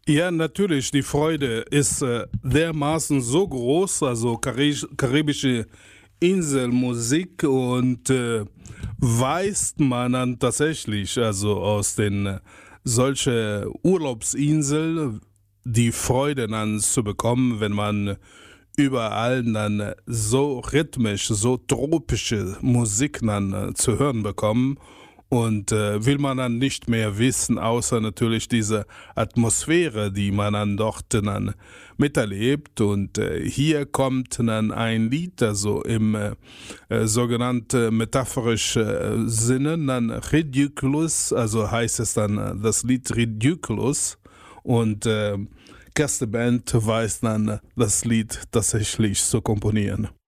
Ja, natürlich, die Freude ist dermaßen so groß, also karibische Inselmusik und weiß man dann tatsächlich, also aus den solche Urlaubsinseln die Freude dann zu bekommen, wenn man überall dann so rhythmisch, so tropische Musik dann zu hören bekommen. Und will man dann nicht mehr wissen, außer natürlich diese Atmosphäre, die man dann dort dann miterlebt. Und hier kommt dann ein Lied, also im sogenannten metaphorischen Sinne, dann Ridiculous, also heißt es dann das Lied Ridiculous. Und Band weiß dann das Lied tatsächlich zu komponieren.